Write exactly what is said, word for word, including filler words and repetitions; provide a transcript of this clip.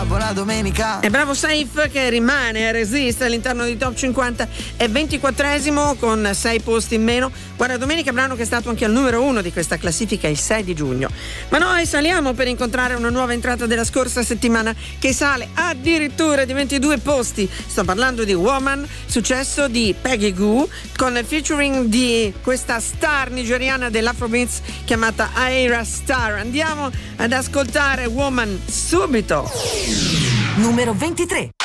buona domenica. E bravo Safe che rimane e resiste all'interno di Top cinquanta, è ventiquattresimo con sei posti in meno. Buona domenica, brano che è stato anche al numero uno di questa classifica il sei di giugno. Ma noi saliamo per incontrare una nuova entrata della scorsa settimana che sale addirittura di ventidue posti. Sto parlando di Woman, successo di Peggy Gou con il featuring di questa star nigeriana dell'Afrobeats chiamata Ayra Starr. Andiamo ad ascoltare Woman subito. Numero ventitré.